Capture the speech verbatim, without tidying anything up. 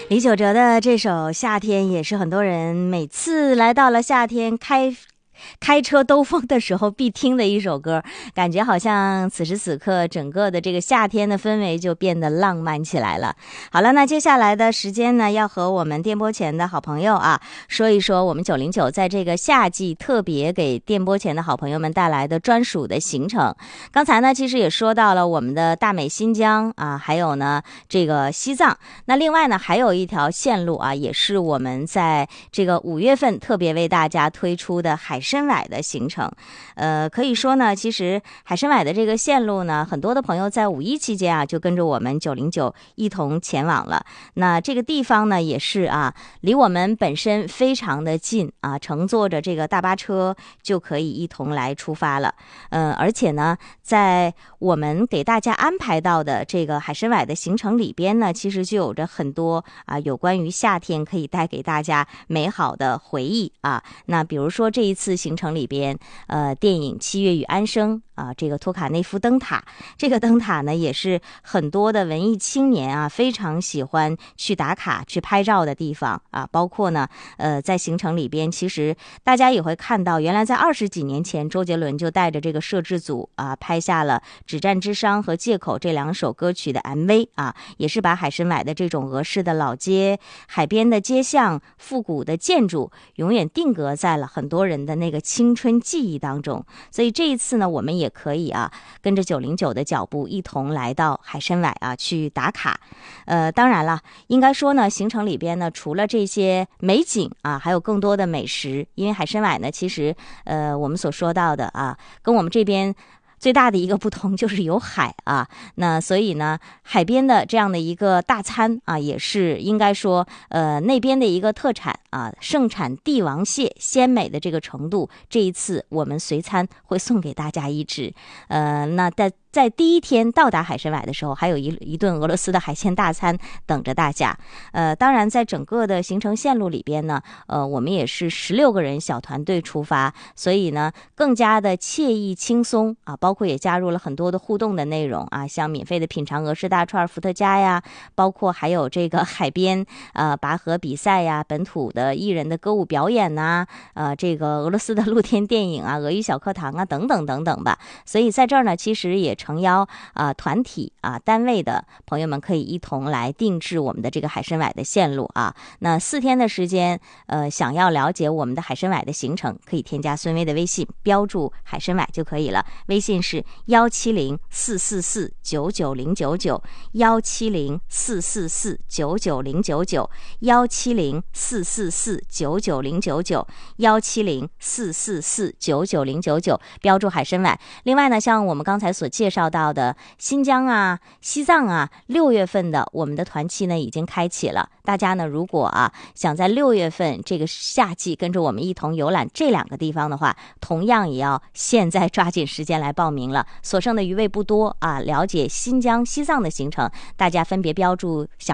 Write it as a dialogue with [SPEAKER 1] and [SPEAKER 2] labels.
[SPEAKER 1] 李玖哲的这首《夏天》也是很多人每次来到了夏天开开车兜风的时候必听的一首歌，感觉好像此时此刻整个的这个夏天的氛围就变得浪漫起来了。好了，那接下来的时间呢，要和我们电波前的好朋友啊说一说我们九零九在这个夏季特别给电波前的好朋友们带来的专属的行程。刚才呢其实也说到了我们的大美新疆啊，还有呢这个西藏，那另外呢还有一条线路啊，也是我们在这个五月份特别为大家推出的海参崴的行程。呃，可以说呢，其实海参崴的这个线路呢，很多的朋友在五一期间啊，就跟着我们九零九一同前往了。那这个地方呢，也是啊，离我们本身非常的近啊，乘坐着这个大巴车就可以一同来出发了。嗯、呃，而且呢，在我们给大家安排到的这个海参崴的行程里边呢，其实就有着很多啊有关于夏天可以带给大家美好的回忆啊。那比如说这一次行程里边，呃，电影《七月与安生》啊，这个托卡内夫灯塔，这个灯塔呢也是很多的文艺青年啊非常喜欢去打卡去拍照的地方啊。包括呢，呃，在行程里边，其实大家也会看到，原来在二十几年前，周杰伦就带着这个摄制组啊拍下了《止战之殇》和《借口》这两首歌曲的 M V 啊，也是把海参崴的这种俄式的老街、海边的街巷、复古的建筑，永远定格在了很多人的那个青春记忆当中。所以这一次呢，我们也可以啊跟着九零九的脚步一同来到海参崴啊去打卡。呃，当然了，应该说呢，行程里边呢，除了这些美景啊，还有更多的美食。因为海参崴呢，其实呃我们所说到的啊，跟我们这边最大的一个不同就是有海啊，那所以呢，海边的这样的一个大餐啊，也是应该说，呃，那边的一个特产啊，盛产帝王蟹，鲜美的这个程度，这一次我们随餐会送给大家一只，呃，那在。在第一天到达海参崴的时候，还有一一顿俄罗斯的海鲜大餐等着大家。呃，当然，在整个的行程线路里边呢，呃，我们也是十六个人小团队出发，所以呢，更加的惬意轻松啊。包括也加入了很多的互动的内容啊，像免费的品尝俄式大串伏特加呀，包括还有这个海边呃拔河比赛呀，本土的艺人的歌舞表演呐、啊，呃，这个俄罗斯的露天电影啊，俄语小课堂啊，等等等等吧。所以在这儿呢，其实也诚邀啊、呃、团体啊单位的朋友们可以一同来定制我们的这个海参崴的线路啊。那四天的时间，呃，想要了解我们的海参崴的行程，可以添加孙威的微信，标注海参崴就可以了。微信是幺七零四四四九九零九九，幺七零四四四九九零九九，幺七零四四四九九零九九，幺七零四四四九九零九九，标注海参崴。另外呢，像我们刚才所介绍到的新疆啊、西藏啊，六月份的我们的团期呢已经开启了。大家呢如果啊想在六月份这个夏季跟着我们一同游览这两个地方的话，同样也要现在抓紧时间来报名了，所剩的余位不多啊。了解新疆、西藏的行程，大家分别标注想